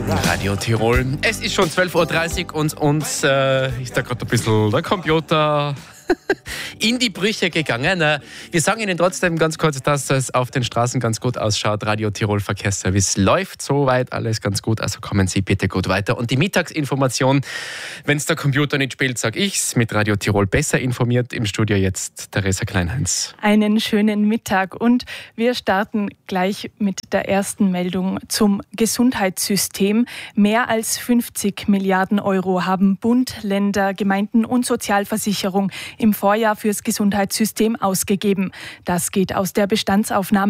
Radio Tirol. Es ist schon 12.30 Uhr und uns ist da gerade ein bisschen der Computer in die Brüche gegangen. Wir sagen Ihnen trotzdem ganz kurz, dass es auf den Straßen ganz gut ausschaut. Radio Tirol Verkehrsservice läuft soweit alles ganz gut, also kommen Sie bitte gut weiter. Und die Mittagsinformation, wenn es der Computer nicht spielt, sage ich's, mit Radio Tirol besser informiert. Im Studio jetzt Theresa Kleinhans. Einen schönen Mittag und wir starten gleich mit der ersten Meldung zum Gesundheitssystem. Mehr als 50 Milliarden Euro haben Bund, Länder, Gemeinden und Sozialversicherung im Vorjahr fürs Gesundheitssystem ausgegeben. Das geht aus der Bestandsaufnahme